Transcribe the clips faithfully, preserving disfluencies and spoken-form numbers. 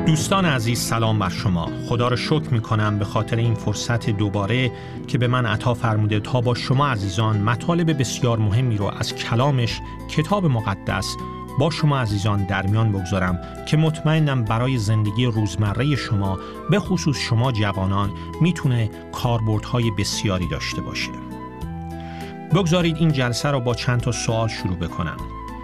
دوستان عزیز، سلام بر شما. خدا را شکر می کنم به خاطر این فرصت دوباره که به من عطا فرموده تا با شما عزیزان مطالب بسیار مهمی رو از کلامش، کتاب مقدس، با شما عزیزان در میان بگذارم که مطمئنم برای زندگی روزمره شما، به خصوص شما جوانان، میتونه کاربردهای بسیاری داشته باشه. بگذارید این جلسه رو با چند تا سوال شروع بکنم.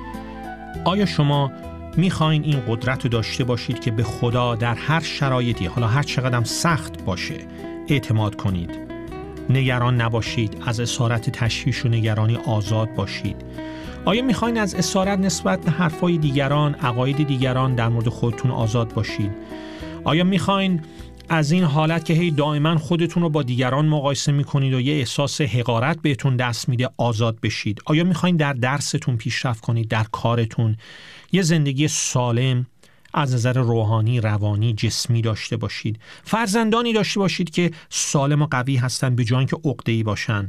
آیا شما میخواین این قدرت رو داشته باشید که به خدا در هر شرایطی، حالا هر چقدر سخت باشه، اعتماد کنید؟ نگران نباشید، از اسارت تشویش و نگرانی آزاد باشید. آیا میخواین از اسارت نسبت به حرفای دیگران، عقاید دیگران در مورد خودتون آزاد باشید؟ آیا میخواین از این حالت که هی دائما خودتون رو با دیگران مقایسه میکنید و یه احساس حقارت بهتون دست میده آزاد بشید؟ آیا میخواین در درستون پیشرفت کنید، در کارتون یه زندگی سالم از نظر روحانی، روانی، جسمی داشته باشید؟ فرزندانی داشته باشید که سالم و قوی هستن به جای اینکه عقده‌ای باشن؟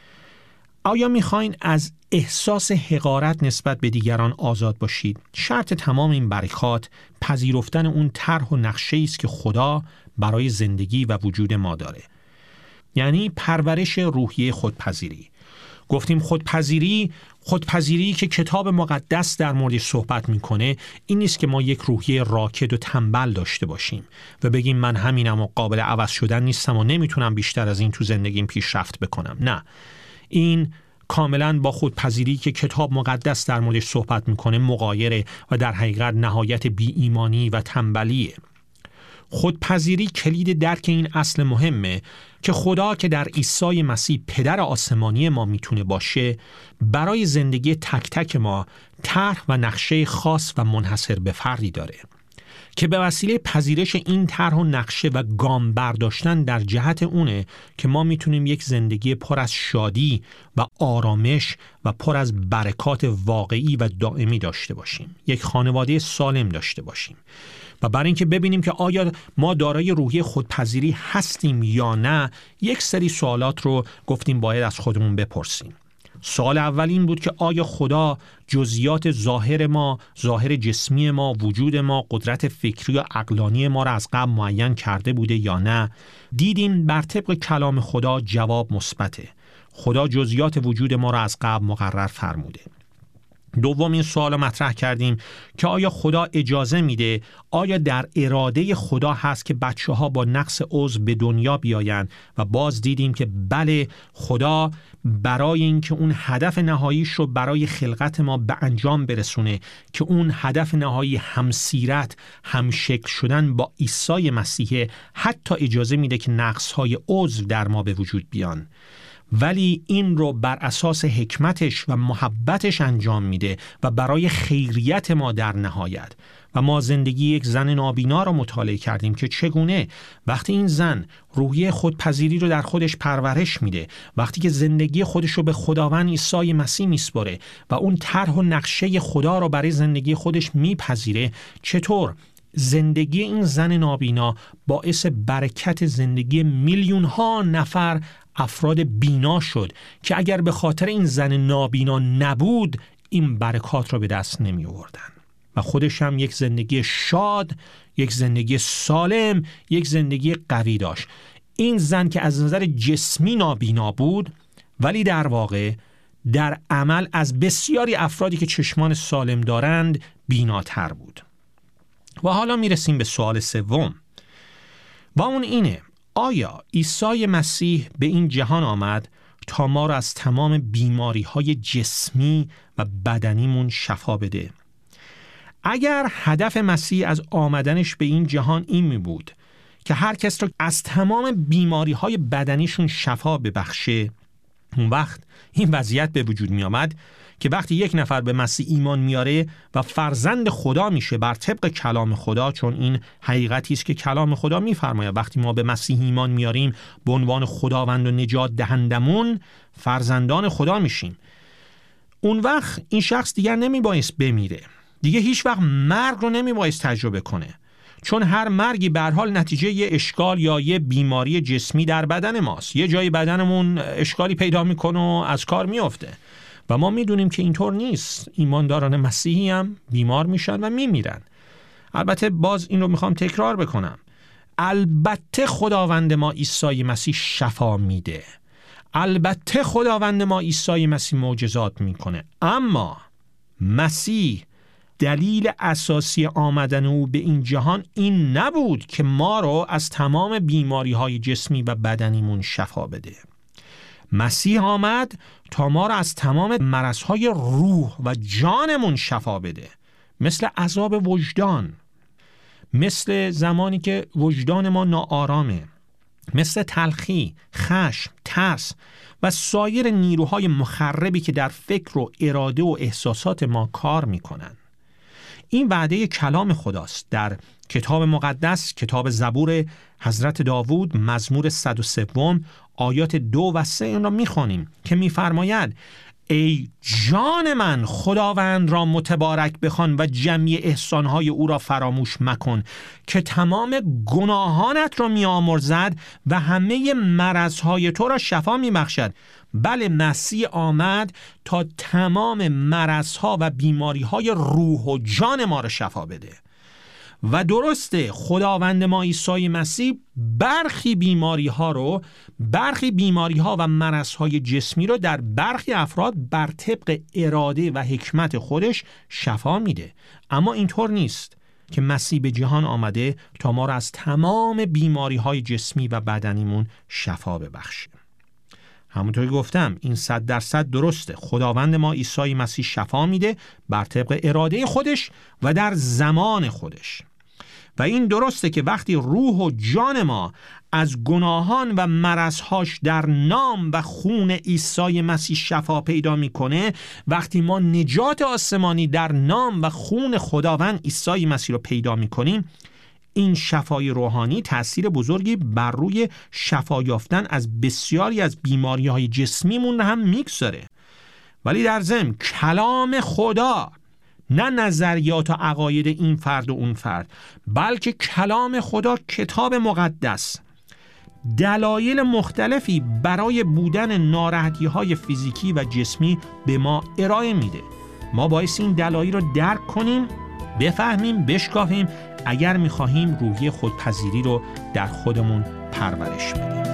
آیا میخواین از احساس حقارت نسبت به دیگران آزاد باشید؟ شرط تمام این برکات پذیرفتن اون طرح و نقشه‌ای است که خدا برای زندگی و وجود ما داره. یعنی پرورش روحیه خودپذیری. گفتیم خودپذیری، خودپذیری که کتاب مقدس در موردش صحبت میکنه، این نیست که ما یک روحیه راکد و تنبل داشته باشیم و بگیم من همینم و قابل عوض شدن نیستم و نمیتونم بیشتر از این تو زندگیم پیشرفت بکنم. نه، این کاملا با خودپذیری که کتاب مقدس در موردش صحبت میکنه مغایره و در حقیقت نهایت بی ایمانی و تنبلیه. خودپذیری کلید درک این اصل مهمه که خدا که در عیسی مسیح پدر آسمانی ما میتونه باشه، برای زندگی تک تک ما طرح و نقشه خاص و منحصر به فردی داره که به وسیله پذیرش این طرح و نقشه و گام برداشتن در جهت اونه که ما میتونیم یک زندگی پر از شادی و آرامش و پر از برکات واقعی و دائمی داشته باشیم، یک خانواده سالم داشته باشیم. و برای اینکه ببینیم که آیا ما دارای روحیه خودپذیری هستیم یا نه، یک سری سوالات رو گفتیم باید از خودمون بپرسیم. سوال اول این بود که آیا خدا جزئیات ظاهر ما، ظاهر جسمی ما، وجود ما، قدرت فکری و عقلانی ما را از قبل معین کرده بوده یا نه؟ دیدیم بر طبق کلام خدا جواب مثبته. خدا جزئیات وجود ما را از قبل مقرر فرموده. دومین سوال مطرح کردیم که آیا خدا اجازه میده، آیا در اراده خدا هست که بچه ها با نقص عضو به دنیا بیاین؟ و باز دیدیم که بله، خدا برای اینکه اون هدف نهاییش رو برای خلقت ما به انجام برسونه که اون هدف نهایی همسیرت، همشکل شدن با عیسی مسیح، حتی اجازه میده که نقص‌های عضو در ما به وجود بیان، ولی این رو بر اساس حکمتش و محبتش انجام میده و برای خیریت ما در نهایت. و ما زندگی یک زن نابینا رو مطالعه کردیم که چگونه وقتی این زن روحیه خودپذیری رو در خودش پرورش میده، وقتی که زندگی خودش رو به خداوند عیسی مسیح میسپاره و اون طرح و نقشه خدا رو برای زندگی خودش میپذیره، چطور زندگی این زن نابینا باعث برکت زندگی میلیون ها نفر افراد بینا شد که اگر به خاطر این زن نابینا نبود این برکات را به دست نمی آوردن. و خودش هم یک زندگی شاد، یک زندگی سالم، یک زندگی قوی داشت. این زن که از نظر جسمی نابینا بود ولی در واقع در عمل از بسیاری افرادی که چشمان سالم دارند بیناتر بود. و حالا میرسیم به سوال سوم و اون اینه: آیا عیسی مسیح به این جهان آمد تا ما را از تمام بیماری‌های جسمی و بدنیمون شفا بده؟ اگر هدف مسیح از آمدنش به این جهان این می بود که هر کس را از تمام بیماری‌های بدنیشون شفا ببخشه، اون وقت این وضعیت به وجود می آمد که وقتی یک نفر به مسیح ایمان میاره و فرزند خدا میشه بر طبق کلام خدا، چون این حقیقتی است که کلام خدا میفرماید وقتی ما به مسیح ایمان میاریم به عنوان خداوند و نجات دهندمون فرزندان خدا میشیم، اون وقت این شخص دیگر نمیبایست بمیره، دیگه هیچ وقت مرگ رو نمیبایست تجربه کنه، چون هر مرگی به هر حال نتیجه یه اشکال یا یه بیماری جسمی در بدن ماست. یه جای بدنمون اشکالی پیدا میکنه و از کار میفته و ما میدونیم که اینطور نیست. ایمانداران مسیحی هم بیمار میشن و میمیرن. البته باز این رو میخوام تکرار بکنم، البته خداوند ما عیسی مسیح شفا میده، البته خداوند ما عیسی مسیح معجزات میکنه، اما مسیح دلیل اساسی آمدن او به این جهان این نبود که ما رو از تمام بیماری های جسمی و بدنیمون شفا بده. مسیح آمد تا ما را از تمام مرضهای روح و جانمون شفا بده، مثل عذاب وجدان، مثل زمانی که وجدان ما ناآرامه، مثل تلخی، خشم، ترس و سایر نیروهای مخربی که در فکر و اراده و احساسات ما کار میکنن. این وعده کلام خداست. در کتاب مقدس، کتاب زبور حضرت داوود، مزمور صد و سه آیات دو و سه این را میخوانیم که میفرماید ای جان من خداوند را متبارک بخوان و جمعی احسانهای او را فراموش مکن که تمام گناهانت را میامرزد و همه مرضهای تو را شفا میبخشد. بله، مسیح آمد تا تمام مرضها و بیماریهای روح و جان ما را شفا بده. و درسته خداوند ما عیسی مسیح برخی بیماری ها رو برخی بیماری ها و مرض های جسمی رو در برخی افراد بر طبق اراده و حکمت خودش شفا میده، اما اینطور نیست که مسیح به جهان آمده تا ما رو از تمام بیماری های جسمی و بدنیمون شفا ببخشه. همونطوری گفتم این صد درصد درسته، خداوند ما عیسی مسیح شفا میده بر طبق اراده خودش و در زمان خودش. و این درسته که وقتی روح و جان ما از گناهان و مرضهاش در نام و خون عیسی مسیح شفا پیدا میکنه، وقتی ما نجات آسمانی در نام و خون خداوند عیسی مسیح رو پیدا میکنیم، این شفای روحانی تأثیر بزرگی بر روی شفا یافتن از بسیاری از بیماری‌های جسمیمون هم میگذاره. ولی در ضمن کلام خدا، نه نظریات و عقاید این فرد و اون فرد، بلکه کلام خدا، کتاب مقدس، دلایل مختلفی برای بودن ناراحتی‌های فیزیکی و جسمی به ما ارائه میده. ما باید این دلایل رو درک کنیم، بفهمیم، بشکافیم اگر میخواهیم روحی خودپذیری رو در خودمون پرورش بدیم.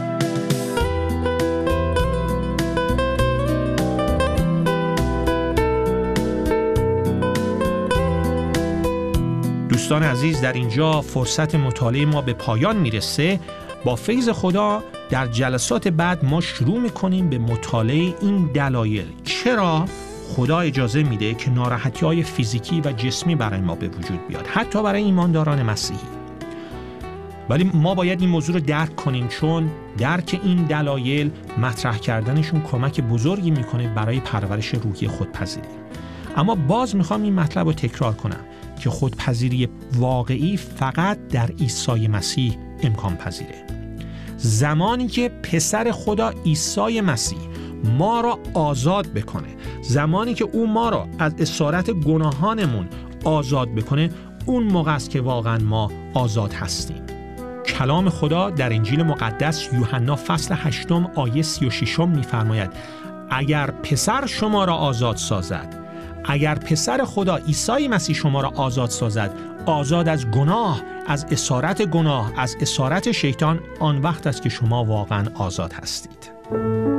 دوستان عزیز، در اینجا فرصت مطالعه ما به پایان میرسه. با فیض خدا در جلسات بعد ما شروع میکنیم به مطالعه این دلایل. چرا خدا اجازه میده که ناراحتی‌های فیزیکی و جسمی برای ما به وجود بیاد، حتی برای ایمانداران مسیحی. ولی ما باید این موضوع رو درک کنیم، چون درک این دلایل مطرح کردنشون کمک بزرگی میکنه برای پرورش روحی خودپذیری. اما باز میخوام این مطلب رو تکرار کنم که خودپذیری واقعی فقط در عیسی مسیح امکان پذیره. زمانی که پسر خدا عیسی مسیح ما را آزاد بکنه، زمانی که او ما را از اسارت گناهانمون آزاد بکنه، اون موقع است که واقعا ما آزاد هستیم. کلام خدا در انجیل مقدس یوحنا فصل هشتم آیه سی و ششم می‌فرماید اگر پسر شما را آزاد سازد، اگر پسر خدا عیسی مسیح شما را آزاد سازد، آزاد از گناه، از اسارت گناه، از اسارت شیطان، آن وقت است که شما واقعا آزاد هستید.